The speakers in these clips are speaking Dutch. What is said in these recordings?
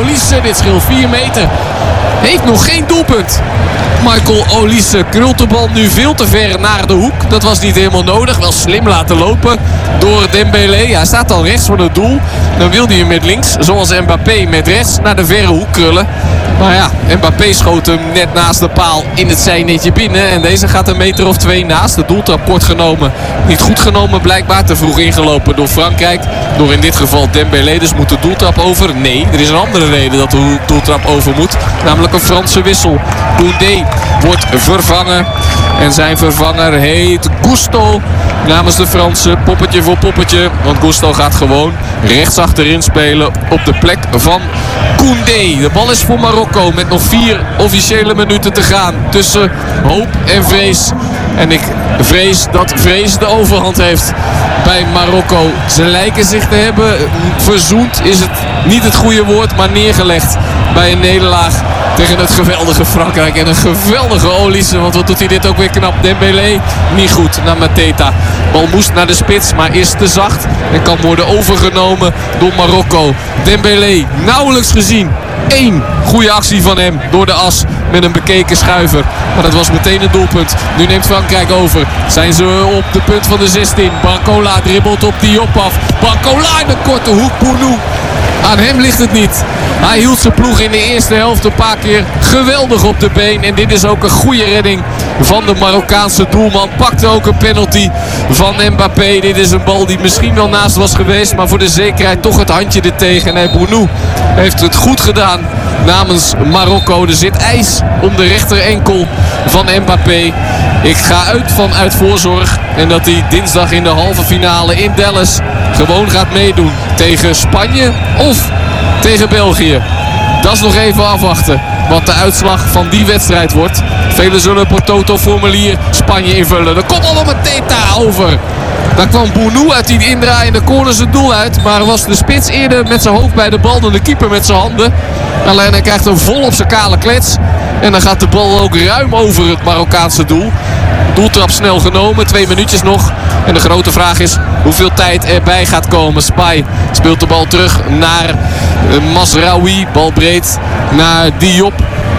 Olise, dit scheelt 4 meter. Heeft nog geen doelpunt. Michael Olise krult de bal nu veel te ver naar de hoek. Dat was niet helemaal nodig. Wel slim laten lopen door Dembélé. Hij staat al rechts van het doel. Dan wil hij hem met links, zoals Mbappé, met rechts naar de verre hoek krullen. Maar ja, Mbappé schoot hem net naast de paal in het zijnetje binnen. En deze gaat een meter of 2 naast. De doeltrap kort genomen. Niet goed genomen blijkbaar. Te vroeg ingelopen door Frankrijk. Door in dit geval Dembélé. Dus moet de doeltrap over? Nee, er is een andere reden dat de doeltrap over moet. Namelijk een Franse wissel. Koundé wordt vervangen. En zijn vervanger heet Gusto. Namens de Fransen, poppetje voor poppetje. Want Gusto gaat gewoon rechts achterin spelen op de plek van Koundé. De bal is voor Marokko met nog 4 officiële minuten te gaan. Tussen hoop en vrees. En ik vrees dat vrees de overhand heeft bij Marokko. Ze lijken zich te hebben verzoend. Is het niet het goede woord, maar neergelegd bij een nederlaag tegen het geweldige Frankrijk. En een geweldige Olise, want wat doet hij dit ook weer knap. Dembélé, niet goed naar Mateta. Bal moest naar de spits, maar is te zacht. En kan worden overgenomen door Marokko. Dembélé, nauwelijks gezien. 1 goede actie van hem door de as met een bekeken schuiver. Maar dat was meteen een doelpunt. Nu neemt Frankrijk over. Zijn ze op de punt van de 16. Barcola dribbelt op Diop af. Barcola in de korte hoek. Bounou. Aan hem ligt het niet. Hij hield zijn ploeg in de eerste helft een paar keer geweldig op de been. En dit is ook een goede redding van de Marokkaanse doelman. Pakte ook een penalty van Mbappé. Dit is een bal die misschien wel naast was geweest. Maar voor de zekerheid toch het handje er tegen. En Bounou heeft het goed gedaan namens Marokko. Er zit ijs om de rechter enkel van Mbappé. Ik ga uit voorzorg. En dat hij dinsdag in de halve finale in Dallas gewoon gaat meedoen tegen Spanje of tegen België. Dat is nog even afwachten wat de uitslag van die wedstrijd wordt. Velen zullen op het Toto-formulier Spanje invullen. Er komt al een Mateta over. Daar kwam Bounou uit die indraaiende corner zijn doel uit. Maar was de spits eerder met zijn hoofd bij de bal dan de keeper met zijn handen. Alleen hij krijgt hem vol op zijn kale klets. En dan gaat de bal ook ruim over het Marokkaanse doel. Doeltrap snel genomen, 2 minuutjes nog. En de grote vraag is hoeveel tijd erbij gaat komen. Spy speelt de bal terug naar Mazraoui. Bal breed naar Diop.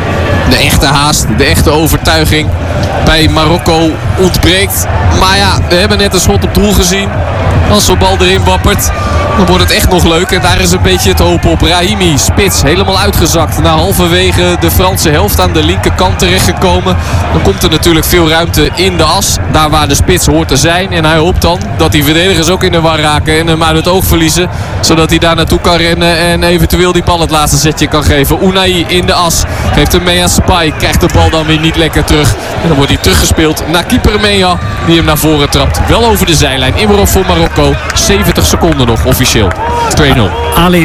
De echte haast, de echte overtuiging bij Marokko ontbreekt. Maar ja, we hebben net een schot op doel gezien. Als zo'n bal erin wappert, dan wordt het echt nog leuk. En daar is een beetje het hoop op. Brahimi, spits, helemaal uitgezakt. Na halverwege de Franse helft aan de linkerkant terechtgekomen. Dan komt er natuurlijk veel ruimte in de as. Daar waar de spits hoort te zijn. En hij hoopt dan dat die verdedigers ook in de war raken. En hem uit het oog verliezen. Zodat hij daar naartoe kan rennen. En eventueel die bal het laatste setje kan geven. Unai in de as. Geeft hem mee aan Spy. Krijgt de bal dan weer niet lekker terug. En dan wordt hij teruggespeeld naar keeper Mea. Die hem naar voren trapt. Wel over de zijlijn. Inworp voor Marokko. 70 seconden nog officieel. 2-0. Ali,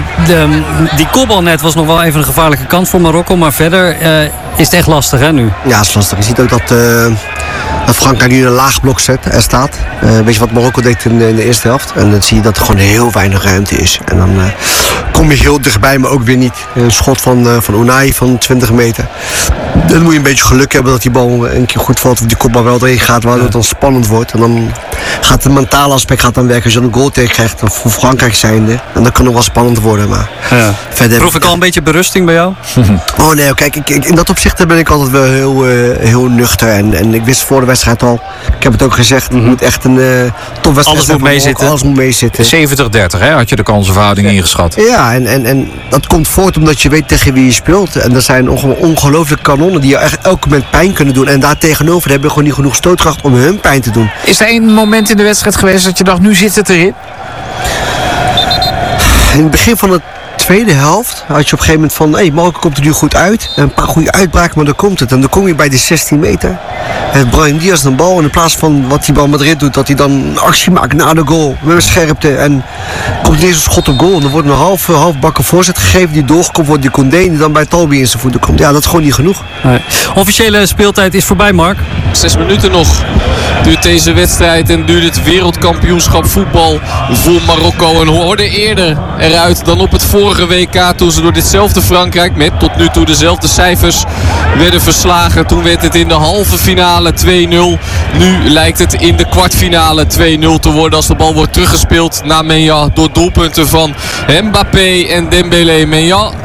die kopbal net was nog wel even een gevaarlijke kant voor Marokko. Maar verder is het echt lastig hè nu? Ja, het is lastig. Je ziet ook dat Frankrijk nu een laag blok staat. Weet je wat Marokko deed in de eerste helft? En dan zie je dat er gewoon heel weinig ruimte is. En dan kom je heel dichtbij, maar ook weer niet. Een schot van Unai van 20 meter. Dan moet je een beetje geluk hebben dat die bal een keer goed valt. Of die kopbal wel erin gaat, waardoor het dan spannend wordt. En dan gaat het mentale aspect dan werken. Als je dan een goal tegen krijgt, voor Frankrijk zijnde. En dan kan het nog wel spannend worden. Maar verder proef ik al een beetje berusting bij jou? Oh nee, kijk, in dat opzicht ben ik altijd wel heel nuchter. En ik wist voor de wedstrijd al, ik heb het ook gezegd, het moet echt een topwedstrijd alles zijn. Moet meezitten. Alles moet meezitten. 70-30 hè, had je de kansenverhouding ingeschat. Ja, en dat komt voort omdat je weet tegen wie je speelt. En dat zijn ongelooflijke kanonnen die je echt elk moment pijn kunnen doen. En daar tegenover hebben we gewoon niet genoeg stootkracht om hun pijn te doen. Is er één moment in de wedstrijd geweest dat je dacht, nu zit het erin? In het begin van de tweede helft had je op een gegeven moment van Marokko komt er nu goed uit. En een paar goede uitbraken, maar dan komt het. En dan kom je bij die 16 meter. En Brahim Diaz een bal. En in plaats van wat die bal Madrid doet, dat hij dan een actie maakt na de goal. Met een scherpte. En komt ineens een schot op goal. En dan wordt een half bakken voorzet gegeven. Die doorgekomt wordt die Koundé. Die dan bij Talbi in zijn voeten komt. Ja, dat is gewoon niet genoeg. Nee. Officiële speeltijd is voorbij, Mark. 6 minuten nog duurt deze wedstrijd en duurt het wereldkampioenschap voetbal voor Marokko. En hoorde eerder eruit dan op het vorige WK toen ze door ditzelfde Frankrijk met tot nu toe dezelfde cijfers werden verslagen. Toen werd het in de halve finale 2-0. Nu lijkt het in de kwartfinale 2-0 te worden als de bal wordt teruggespeeld naar Mea door doelpunten van Mbappé en Dembélé. Mea